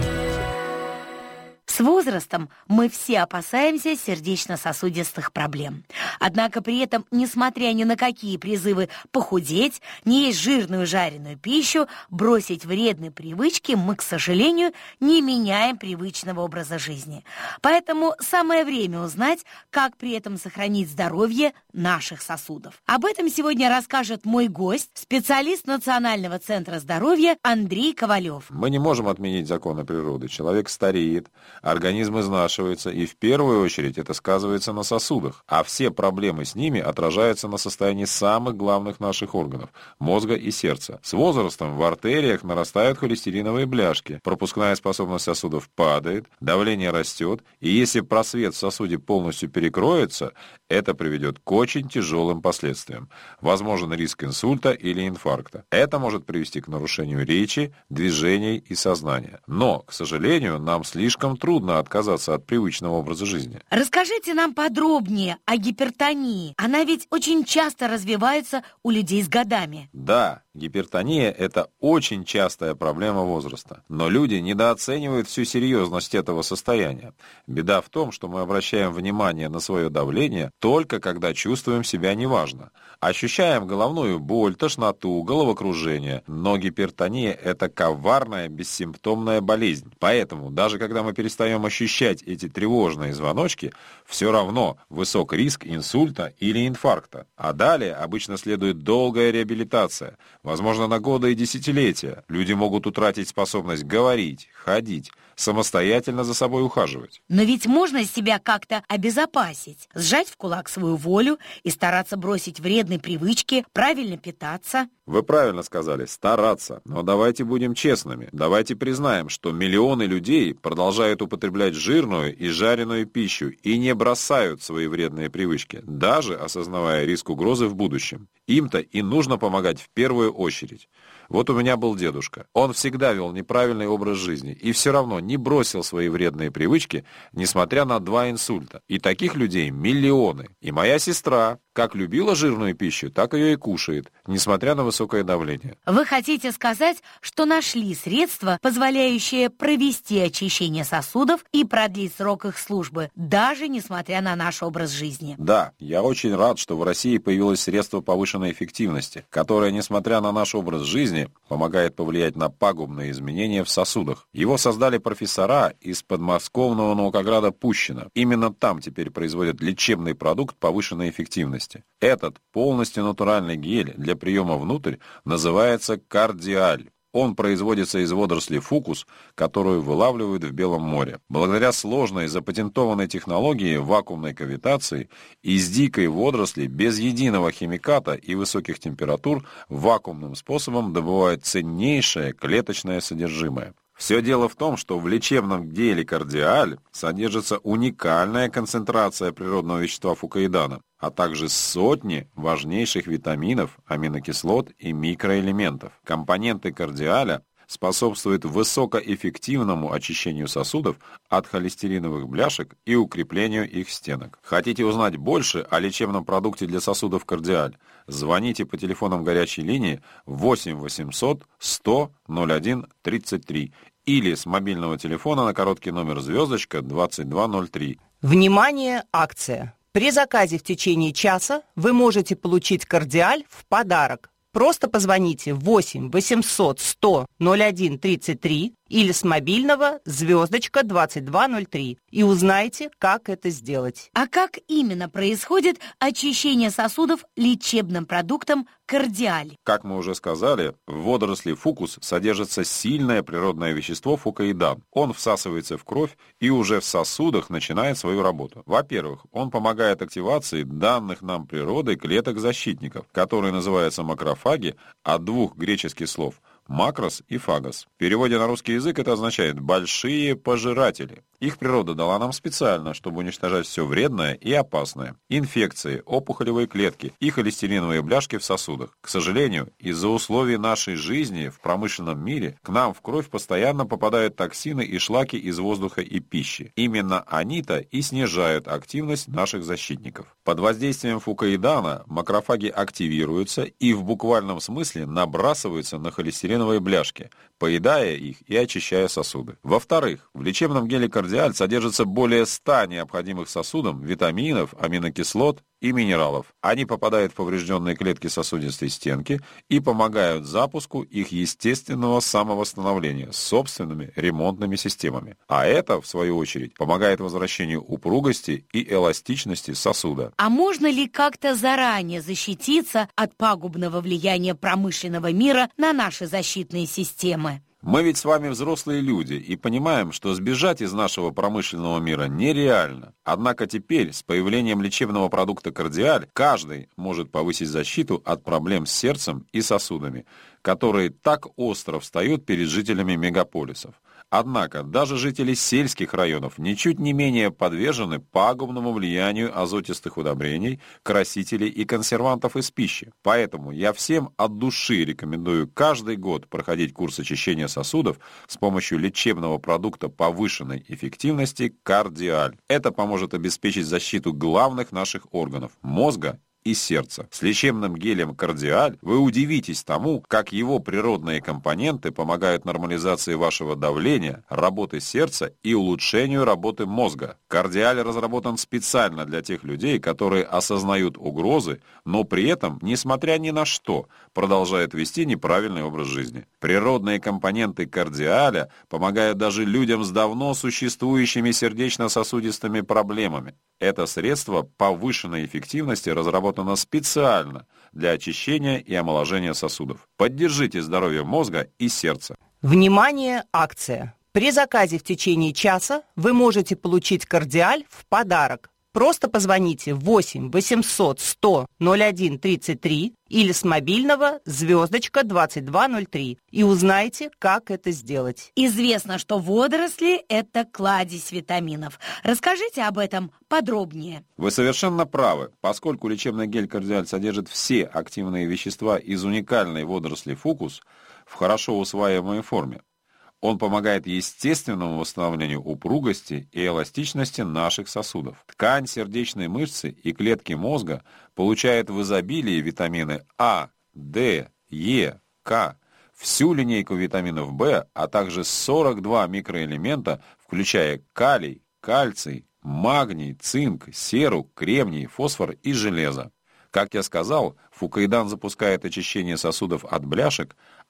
С возрастом мы все опасаемся сердечно-сосудистых проблем. Однако при этом, несмотря ни на какие призывы похудеть, не есть жирную жареную пищу, бросить вредные привычки, мы, к сожалению, не меняем привычного образа жизни. Поэтому самое время узнать, как при этом сохранить здоровье наших сосудов. Об этом сегодня расскажет мой гость, специалист Национального центра здоровья Андрей Ковалев. Мы не можем отменить законы природы. Человек стареет, организм изнашивается, и в первую очередь это сказывается на сосудах. А все проблемы с ними отражаются на состоянии самых главных наших органов – мозга и сердца. С возрастом в артериях нарастают холестериновые бляшки, пропускная способность сосудов падает, давление растет, и если просвет в сосуде полностью перекроется, это приведет к очень тяжелым последствиям. Возможен риск инсульта или инфаркта. Это может привести к нарушению речи, движений и сознания. Но, к сожалению, нам слишком трудно отказаться от привычного образа жизни. Расскажите нам подробнее о гипертонии. Она ведь очень часто развивается у людей с годами. Да, гипертония – это очень частая проблема возраста. Но люди недооценивают всю серьезность этого состояния. Беда в том, что мы обращаем внимание на свое давление только когда чувствуем себя неважно. Ощущаем головную боль, тошноту, головокружение. Но гипертония – это коварная, бессимптомная болезнь. Поэтому, даже когда мы перестаем ощущать эти тревожные звоночки, все равно высок риск инсульта или инфаркта. А далее обычно следует долгая реабилитация, возможно, на годы и десятилетия. Люди могут утратить способность говорить, ходить, самостоятельно за собой ухаживать. Но ведь можно себя как-то обезопасить, сжать в кулак свою волю и стараться бросить вредные привычки, правильно питаться. Вы правильно сказали, стараться. Но давайте будем честными. Давайте признаем, что миллионы людей продолжают употреблять жирную и жареную пищу и не бросают свои вредные привычки, даже осознавая риск угрозы в будущем. Им-то и нужно помогать в первую очередь. Вот у меня был дедушка. Он всегда вел неправильный образ жизни и все равно не бросил свои вредные привычки, несмотря на 2 инсульта. И таких людей миллионы. И моя сестра как любила жирную пищу, так ее и кушает, несмотря на высокое давление. Вы хотите сказать, что нашли средства, позволяющие провести очищение сосудов и продлить срок их службы, даже несмотря на наш образ жизни? Да, я очень рад, что в России появилось средство повышенной эффективности, которое, несмотря на наш образ жизни, жизни, помогает повлиять на пагубные изменения в сосудах. Его создали профессора из подмосковного Наукограда Пущино. Именно там теперь производят лечебный продукт повышенной эффективности. Этот полностью натуральный гель для приема внутрь называется «Кардиаль». Он производится из водоросли фукус, которую вылавливают в Белом море. Благодаря сложной запатентованной технологии вакуумной кавитации из дикой водоросли без единого химиката и высоких температур вакуумным способом добывают ценнейшее клеточное содержимое. Все дело в том, что в лечебном геле «Кардиаль» содержится уникальная концентрация природного вещества фукоидана, а также сотни важнейших витаминов, аминокислот и микроэлементов. Компоненты «Кардиаля» способствуют высокоэффективному очищению сосудов от холестериновых бляшек и укреплению их стенок. Хотите узнать больше о лечебном продукте для сосудов «Кардиаль»? Звоните по телефонам горячей линии 8 800 100 01 33 или с мобильного телефона на короткий номер звездочка 2203. Внимание, акция! При заказе в течение часа вы можете получить «Кардиаль» в подарок. Просто позвоните 8 800 100 01 33 или с мобильного звездочка 2203 и узнайте, как это сделать. А как именно происходит очищение сосудов лечебным продуктом «Кардиаль»? Как мы уже сказали, в водоросли фукус содержится сильное природное вещество фукоидан. Он всасывается в кровь и уже в сосудах начинает свою работу. Во-первых, он помогает активации данных нам природой клеток-защитников, которые называются макрофаги, от двух греческих слов – макрос и фагос. В переводе на русский язык это означает «большие пожиратели». Их природа дала нам специально, чтобы уничтожать все вредное и опасное. Инфекции, опухолевые клетки и холестериновые бляшки в сосудах. К сожалению, из-за условий нашей жизни в промышленном мире к нам в кровь постоянно попадают токсины и шлаки из воздуха и пищи. Именно они-то и снижают активность наших защитников. Под воздействием фукоидана макрофаги активируются и в буквальном смысле набрасываются на холестериновые бляшки, поедая их и очищая сосуды. Во-вторых, в лечебном геле «Кардиаль» содержится более 100 необходимых сосудам витаминов, аминокислот и минералов. Они попадают в поврежденные клетки сосудистой стенки и помогают запуску их естественного самовосстановления с собственными ремонтными системами. А это, в свою очередь, помогает возвращению упругости и эластичности сосуда. А можно ли как-то заранее защититься от пагубного влияния промышленного мира на наши защитные системы? Мы ведь с вами взрослые люди и понимаем, что сбежать из нашего промышленного мира нереально. Однако теперь, с появлением лечебного продукта «Кардиаль», каждый может повысить защиту от проблем с сердцем и сосудами, которые так остро встают перед жителями мегаполисов. Однако даже жители сельских районов ничуть не менее подвержены пагубному влиянию азотистых удобрений, красителей и консервантов из пищи. Поэтому я всем от души рекомендую каждый год проходить курс очищения сосудов с помощью лечебного продукта повышенной эффективности «Кардиаль». Это поможет обеспечить защиту главных наших органов – мозга и сердца. С лечебным гелем «Кардиаль» вы удивитесь тому, как его природные компоненты помогают нормализации вашего давления, работы сердца и улучшению работы мозга. «Кардиаль» разработан специально для тех людей, которые осознают угрозы, но при этом, несмотря ни на что, продолжают вести неправильный образ жизни. Природные компоненты «Кардиаля» помогают даже людям с давно существующими сердечно-сосудистыми проблемами. Это средство повышенной эффективности разработано специально для очищения и омоложения сосудов. Поддержите здоровье мозга и сердца. Внимание, акция! При заказе в течение часа вы можете получить «Кардиаль» в подарок. Просто позвоните 8 800 100 01 33 или с мобильного звездочка 2203 и узнайте, как это сделать. Известно, что водоросли – это кладезь витаминов. Расскажите об этом подробнее. Вы совершенно правы. Поскольку лечебный гель «Кардиаль» содержит все активные вещества из уникальной водоросли фукус в хорошо усваиваемой форме, он помогает естественному восстановлению упругости и эластичности наших сосудов. Ткань сердечной мышцы и клетки мозга получают в изобилии витамины А, Д, Е, К, всю линейку витаминов В, а также 42 микроэлемента, включая калий, кальций, магний, цинк, серу, кремний, фосфор и железо. Как я сказал, фукоидан запускает очищение сосудов от бляшек,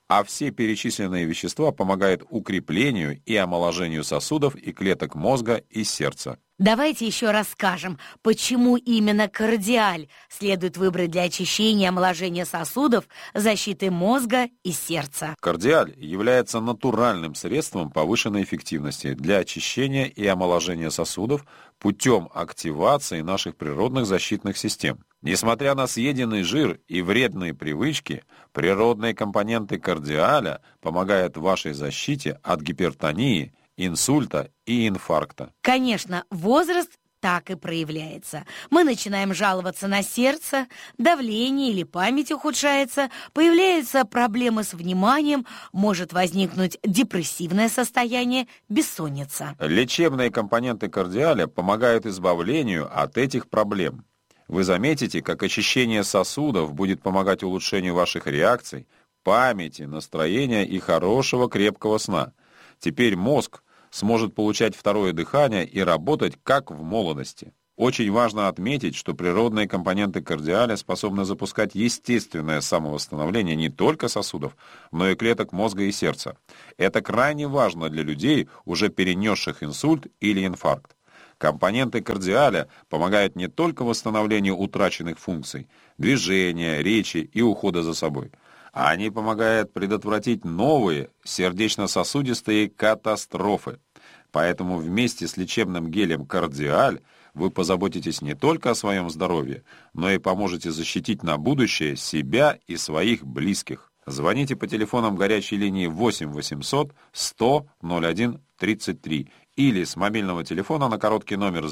А все перечисленные вещества помогают укреплению и омоложению сосудов и клеток мозга и сердца. Давайте еще расскажем, почему именно кардиаль следует выбрать для очищения и омоложения сосудов, защиты мозга и сердца. Кардиаль является натуральным средством повышенной эффективности для очищения и омоложения сосудов путем активации наших природных защитных систем. Несмотря на съеденный жир и вредные привычки, природные компоненты кардиаля помогают вашей защите от гипертонии, инсульта и инфаркта. Конечно, возраст так и проявляется. Мы начинаем жаловаться на сердце, давление или память ухудшается, появляются проблемы с вниманием, может возникнуть депрессивное состояние, бессонница. Лечебные компоненты кардиаля помогают избавлению от этих проблем. Вы заметите, как очищение сосудов будет помогать улучшению ваших реакций, памяти, настроения и хорошего крепкого сна. Теперь мозг сможет получать второе дыхание и работать как в молодости. Очень важно отметить, что природные компоненты кардиаля способны запускать естественное самовосстановление не только сосудов, но и клеток мозга и сердца. Это крайне важно для людей, уже перенесших инсульт или инфаркт. Компоненты кардиаля помогают не только восстановлению утраченных функций, движения, речи и ухода за собой, а они помогают предотвратить новые сердечно-сосудистые катастрофы. Поэтому вместе с лечебным гелем «Кардиаль» вы позаботитесь не только о своем здоровье, но и поможете защитить на будущее себя и своих близких. Звоните по телефонам горячей линии 8 800 100 01 33 или с мобильного телефона на короткий номер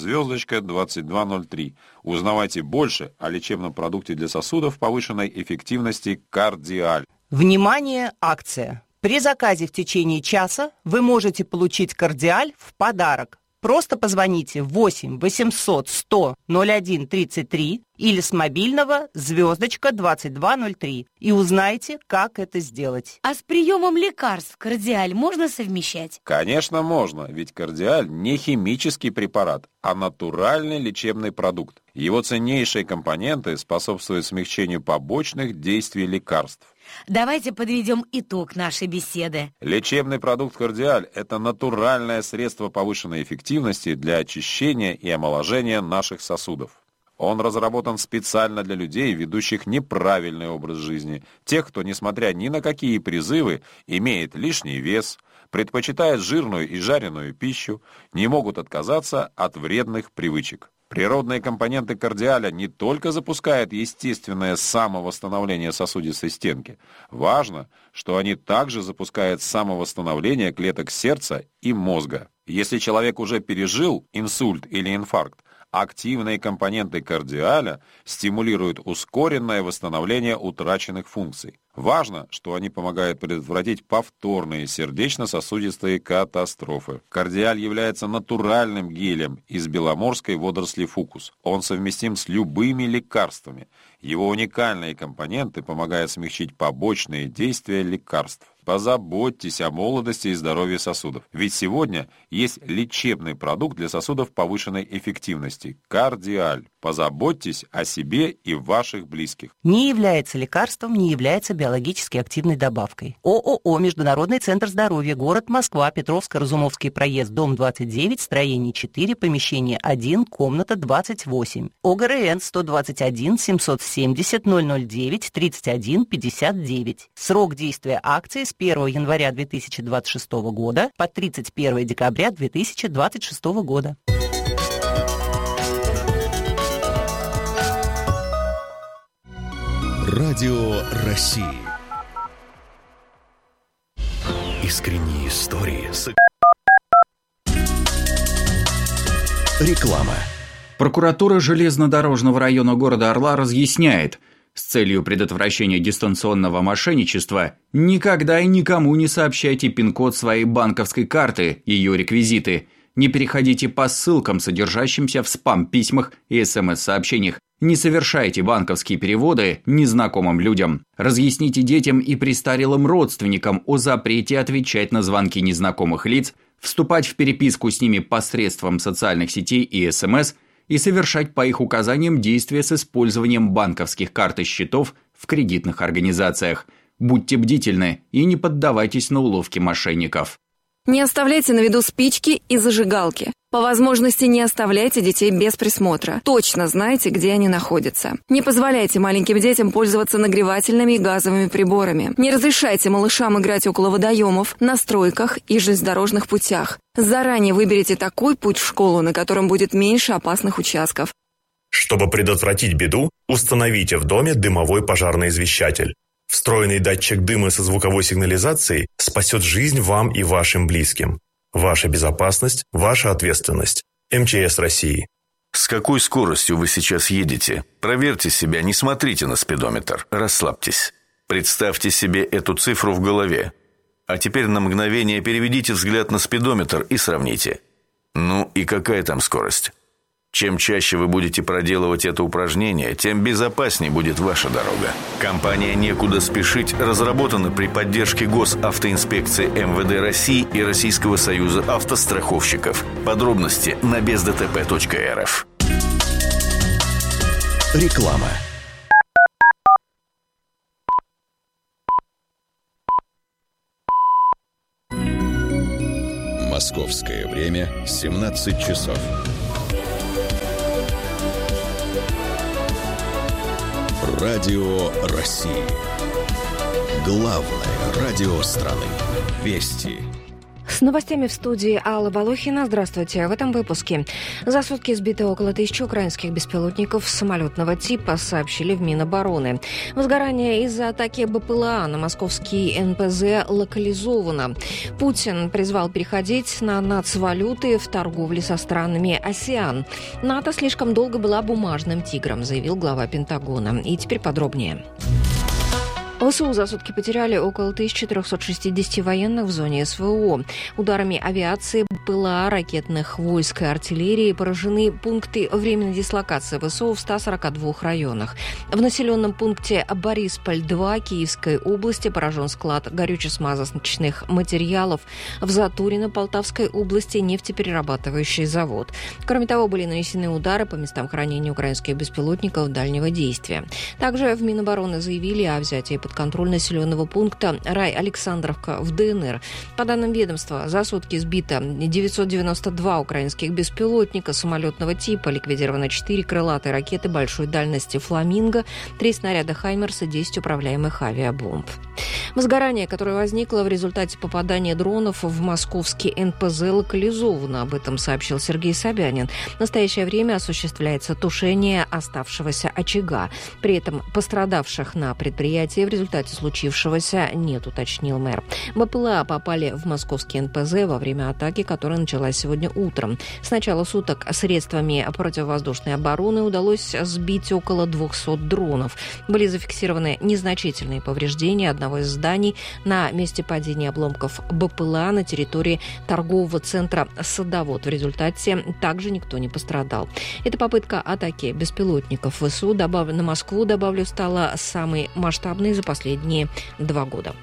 *2203. Узнавайте больше о лечебном продукте для сосудов повышенной эффективности «Кардиаль». Внимание, акция! При заказе в течение часа вы можете получить «Кардиаль» в подарок. Просто позвоните 8 800 100 01 33 или с мобильного *2203 и узнайте, как это сделать. А с приемом лекарств кардиаль можно совмещать? Конечно, можно, ведь кардиаль не химический препарат, а натуральный лечебный продукт. Его ценнейшие компоненты способствуют смягчению побочных действий лекарств. Давайте подведем итог нашей беседы. Лечебный продукт «Кардиаль» — это натуральное средство повышенной эффективности для очищения и омоложения наших сосудов. Он разработан специально для людей, ведущих неправильный образ жизни, тех, кто, несмотря ни на какие призывы, имеет лишний вес, предпочитает жирную и жареную пищу, не могут отказаться от вредных привычек. Природные компоненты кардиаля не только запускают естественное самовосстановление сосудистой стенки. Важно, что они также запускают самовосстановление клеток сердца и мозга. Если человек уже пережил инсульт или инфаркт, активные компоненты кардиаля стимулируют ускоренное восстановление утраченных функций. Важно, что они помогают предотвратить повторные сердечно-сосудистые катастрофы. Кардиаль является натуральным гелем из беломорской водоросли фукус. Он совместим с любыми лекарствами. Его уникальные компоненты помогают смягчить побочные действия лекарств. Позаботьтесь о молодости и здоровье сосудов. Ведь сегодня есть лечебный продукт для сосудов повышенной эффективности – «Кардиаль». Позаботьтесь о себе и ваших близких. Не является лекарством, не является биологически активной добавкой. ООО «Международный центр здоровья», город Москва, Петровско-Разумовский проезд, дом 29, строение 4, помещение 1, комната 28. ОГРН 121 770 009 31 59. Срок действия акции с 1 января 2026 года по 31 декабря 2026 года. Радио России. Искренние истории. Реклама. Прокуратура железнодорожного района города Орла разъясняет, с целью предотвращения дистанционного мошенничества никогда и никому не сообщайте пин-код своей банковской карты, ее реквизиты. Не переходите по ссылкам, содержащимся в спам-письмах и СМС-сообщениях. Не совершайте банковские переводы незнакомым людям. Разъясните детям и престарелым родственникам о запрете отвечать на звонки незнакомых лиц, вступать в переписку с ними посредством социальных сетей и СМС и совершать по их указаниям действия с использованием банковских карт и счетов в кредитных организациях. Будьте бдительны и не поддавайтесь на уловки мошенников. Не оставляйте на виду спички и зажигалки. По возможности не оставляйте детей без присмотра. Точно знайте, где они находятся. Не позволяйте маленьким детям пользоваться нагревательными и газовыми приборами. Не разрешайте малышам играть около водоемов, на стройках и железнодорожных путях. Заранее выберите такой путь в школу, на котором будет меньше опасных участков. Чтобы предотвратить беду, установите в доме дымовой пожарный извещатель. Встроенный датчик дыма со звуковой сигнализацией спасет жизнь вам и вашим близким. Ваша безопасность – ваша ответственность. МЧС России. С какой скоростью вы сейчас едете? Проверьте себя, не смотрите на спидометр. Расслабьтесь. Представьте себе эту цифру в голове. А теперь на мгновение переведите взгляд на спидометр и сравните. Ну и какая там скорость? Чем чаще вы будете проделывать это упражнение, тем безопаснее будет ваша дорога. Компания «Некуда спешить» разработана при поддержке Госавтоинспекции МВД России и Российского союза автостраховщиков. Подробности на бездтп.рф. Реклама. Московское время 17 часов. Радио России. Главное радио страны. Вести. С новостями в студии Алла Волохина. Здравствуйте. В этом выпуске. За сутки сбито около 1000 украинских беспилотников самолетного типа, сообщили в Минобороны. Возгорание из-за атаки БПЛА на московский НПЗ локализовано. Путин призвал переходить на нацвалюты в торговле со странами АСЕАН. НАТО слишком долго была бумажным тигром, заявил глава Пентагона. И теперь подробнее. ВСУ за сутки потеряли около 1360 военных в зоне СВО. Ударами авиации, БПЛА, ракетных войск и артиллерии поражены пункты временной дислокации ВСУ в 142 районах. В населенном пункте Борисполь-2 Киевской области поражен склад горюче-смазочных материалов. В Затурино Полтавской области нефтеперерабатывающий завод. Кроме того, были нанесены удары по местам хранения украинских беспилотников дальнего действия. Также в Минобороны заявили о взятии под контроль населенного пункта Рай-Александровка в ДНР. По данным ведомства, за сутки сбито 992 украинских беспилотника самолетного типа, ликвидировано 4 крылатые ракеты большой дальности «Фламинго», 3 снаряда «Хаймерс» и 10 управляемых авиабомб. Возгорание, которое возникло в результате попадания дронов в московский НПЗ, локализовано. Об этом сообщил Сергей Собянин. В настоящее время осуществляется тушение оставшегося очага. При этом пострадавших на предприятии в результате случившегося нет, уточнил мэр. БПЛА попали в московский НПЗ во время атаки, которая началась сегодня утром. С начала суток средствами противовоздушной обороны удалось сбить около 200 дронов. Были зафиксированы незначительные повреждения одного из зданий на месте падения обломков БПЛА на территории торгового центра «Садовод». В результате также никто не пострадал. Эта попытка атаки беспилотников ВСУ на Москву, добавлю, стала самой масштабной за последние 2 года.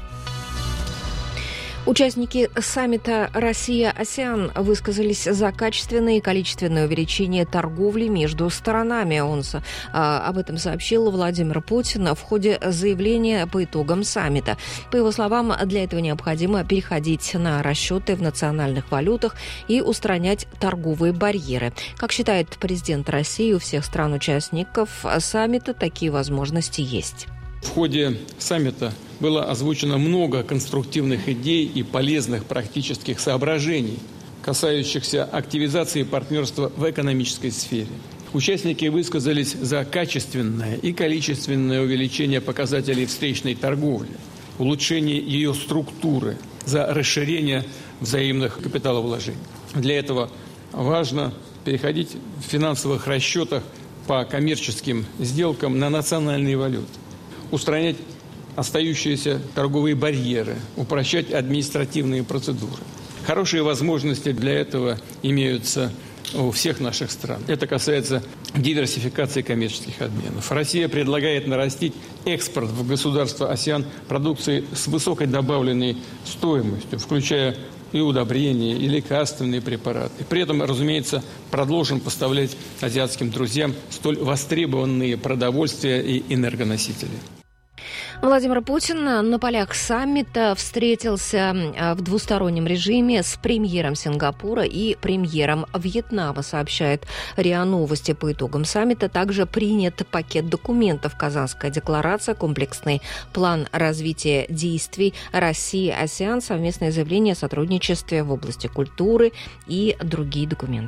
Участники саммита «Россия-АСЕАН» высказались за качественное и количественное увеличение торговли между сторонами. Об этом сообщил Владимир Путин в ходе заявления по итогам саммита. По его словам, для этого необходимо переходить на расчеты в национальных валютах и устранять торговые барьеры. Как считает президент России, у всех стран-участников саммита такие возможности есть. В ходе саммита было озвучено много конструктивных идей и полезных практических соображений, касающихся активизации партнерства в экономической сфере. Участники высказались за качественное и количественное увеличение показателей встречной торговли, улучшение ее структуры, за расширение взаимных капиталовложений. Для этого важно переходить в финансовых расчетах по коммерческим сделкам на национальные валюты, устранять остающиеся торговые барьеры, упрощать административные процедуры. Хорошие возможности для этого имеются у всех наших стран. Это касается диверсификации коммерческих обменов. Россия предлагает нарастить экспорт в государства АСЕАН продукции с высокой добавленной стоимостью, включая и удобрения, и лекарственные препараты. При этом, разумеется, продолжим поставлять азиатским друзьям столь востребованные продовольствия и энергоносители. Владимир Путин на полях саммита встретился в двустороннем режиме с премьером Сингапура и премьером Вьетнама, сообщает РИА Новости. По итогам саммита также принят пакет документов: Казанская декларация, комплексный план развития действий России, АСЕАН, совместное заявление о сотрудничестве в области культуры и другие документы.